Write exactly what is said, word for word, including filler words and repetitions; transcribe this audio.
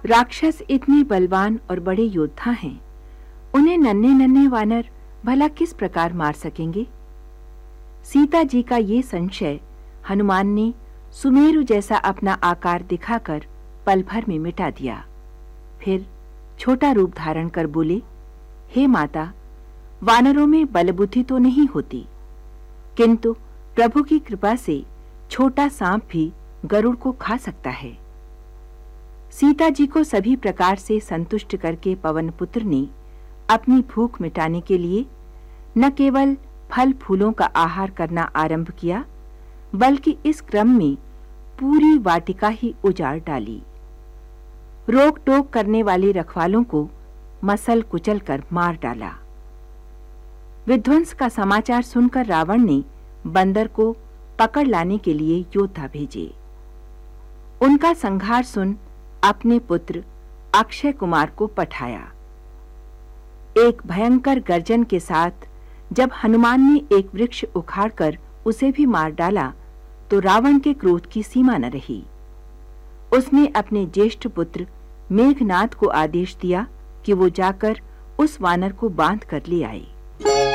राक्षस इतने बलवान और बड़े योद्धा हैं, उन्हें नन्हे नन्हे वानर भला किस प्रकार मार सकेंगे? सीता जी का ये संशय हनुमान ने सुमेरु जैसा अपना आकार दिखाकर पल भर में मिटा दिया। फिर छोटा रूप धारण कर बोले, हे माता, वानरों में बलबुद्धि तो नहीं होती, किंतु प्रभु की कृपा से छोटा सांप भी गरुड़ को खा सकता है। सीता जी को सभी प्रकार से संतुष्ट करके पवन पुत्र ने अपनी भूख मिटाने के लिए न केवल फल फूलों का आहार करना आरंभ किया, बल्कि इस क्रम में पूरी वाटिका ही उजाड़ डाली। रोक टोक करने वाले रखवालों को मसल कुचल कर मार डाला। विध्वंस का समाचार सुनकर रावण ने बंदर को पकड़ लाने के लिए योद्धा भेजे। उनका संहार सुन अपने पुत्र अक्षय कुमार को पठाया। एक भयंकर गर्जन के साथ जब हनुमान ने एक वृक्ष उखाड़कर उसे भी मार डाला तो रावण के क्रोध की सीमा न रही। उसने अपने ज्येष्ठ पुत्र मेघनाद को आदेश दिया कि वो जाकर उस वानर को बांध कर ले आए।